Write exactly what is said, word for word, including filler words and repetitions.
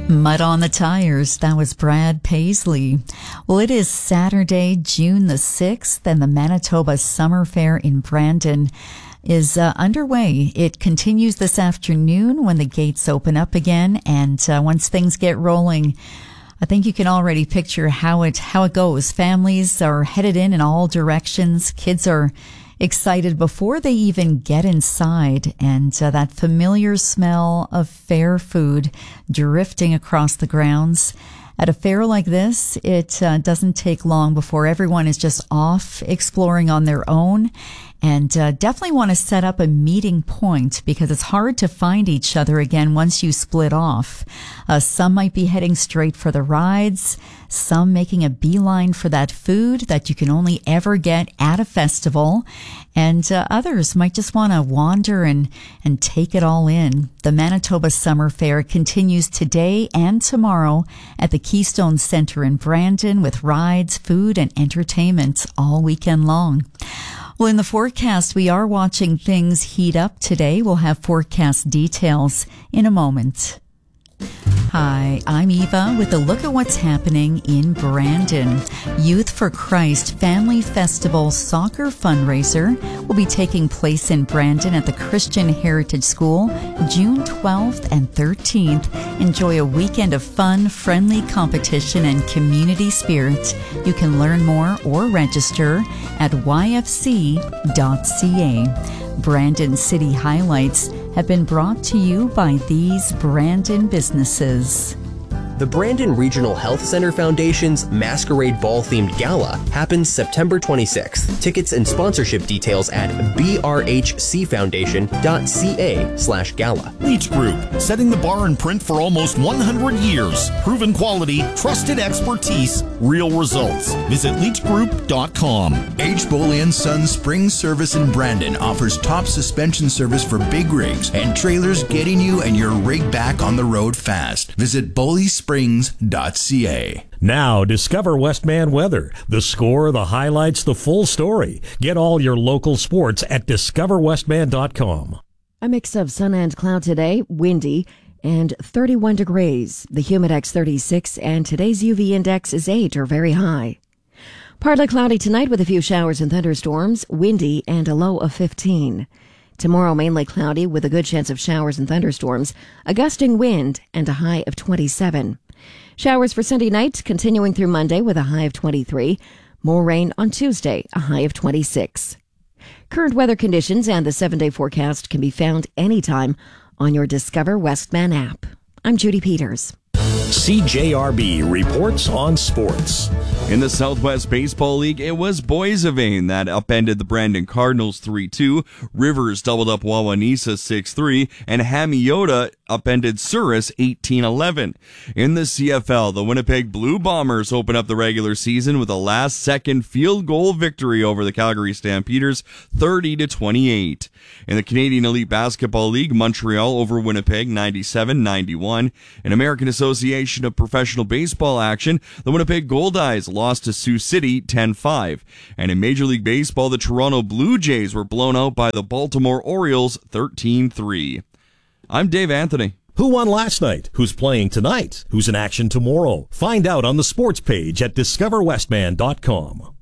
Mud on the tires. That was Brad Paisley. Well, it is Saturday, June the sixth, and the Manitoba Summer Fair in Brandon is uh, underway. It continues this afternoon when the gates open up again, and uh, once things get rolling, I think you can already picture how it how it goes. Families are headed in in all directions. Kids are excited before they even get inside, and uh, that familiar smell of fair food drifting across the grounds. At a fair like this, it uh, doesn't take long before everyone is just off exploring on their own, and uh, definitely want to set up a meeting point because it's hard to find each other again once you split off. Uh, some might be heading straight for the rides, some making a beeline for that food that you can only ever get at a festival, and uh, others might just want to wander and, and take it all in. The Manitoba Summer Fair continues today and tomorrow at the Keystone Center in Brandon with rides, food, and entertainment all weekend long. Well, in the forecast, we are watching things heat up today. We'll have forecast details in a moment. Hi, I'm Eva with a look at what's happening in Brandon. Youth for Christ Family Festival Soccer Fundraiser will be taking place in Brandon at the Christian Heritage School June twelfth and thirteenth. Enjoy a weekend of fun, friendly competition, and community spirit. You can learn more or register at y f c dot c a. Brandon City Highlights have been brought to you by these Brandon businesses. The Brandon Regional Health Center Foundation's Masquerade Ball-themed gala happens September twenty-sixth. Tickets and sponsorship details at b r h c foundation dot c a slash gala. Leach Group, setting the bar in print for almost one hundred years. Proven quality, trusted expertise, real results. Visit leach group dot com. H. Boley and Sons Spring Service in Brandon offers top suspension service for big rigs and trailers, getting you and your rig back on the road fast. Visit Boley Springs dot c a. Now, discover Westman Weather. The score, the highlights, the full story. Get all your local sports at discover westman dot com. A mix of sun and cloud today, windy, and thirty-one degrees. The Humidex thirty-six, and today's U V index is eight, or very high. Partly cloudy tonight with a few showers and thunderstorms, windy, and a low of fifteen. Tomorrow, mainly cloudy with a good chance of showers and thunderstorms, a gusting wind, and a high of twenty-seven. Showers for Sunday night, continuing through Monday with a high of twenty-three. More rain on Tuesday, a high of twenty-six. Current weather conditions and the seven-day forecast can be found anytime on your Discover Westman app. I'm Judy Peters. C J R B reports on sports. In the Southwest Baseball League, it was Boissevain that upended the Brandon Cardinals three two. Rivers doubled up Wawanesa six three, and Hamiota upended Souris eighteen eleven. In the C F L, the Winnipeg Blue Bombers open up the regular season with a last-second field goal victory over the Calgary Stampeders, thirty to twenty-eight. In the Canadian Elite Basketball League, Montreal over Winnipeg ninety-seven ninety-one. In American Association of Professional Baseball action, the Winnipeg Goldeyes lost to Sioux City ten five. And in Major League Baseball, the Toronto Blue Jays were blown out by the Baltimore Orioles thirteen three. I'm Dave Anthony. Who won last night? Who's playing tonight? Who's in action tomorrow? Find out on the sports page at discover westman dot com.